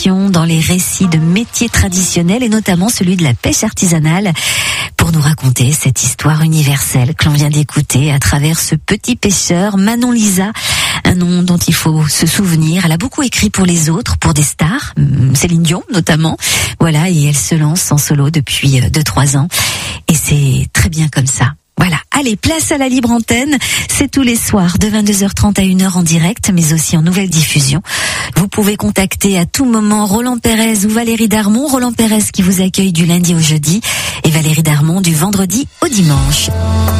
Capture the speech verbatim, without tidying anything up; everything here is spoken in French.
dans les récits de métiers traditionnels et notamment celui de la pêche artisanale pour nous raconter cette histoire universelle que l'on vient d'écouter à travers ce petit pêcheur, Manon Lisa, un nom dont il faut se souvenir. Elle a beaucoup écrit pour les autres, pour des stars, Céline Dion notamment. Voilà, et elle se lance en solo depuis deux trois ans et c'est très bien comme ça. Voilà, allez, place à la libre antenne, c'est tous les soirs de vingt-deux heures trente à une heure en direct, mais aussi en nouvelle diffusion. Vous pouvez contacter à tout moment Roland Pérez ou Valérie Darmon. Roland Pérez qui vous accueille du lundi au jeudi et Valérie Darmon du vendredi au dimanche.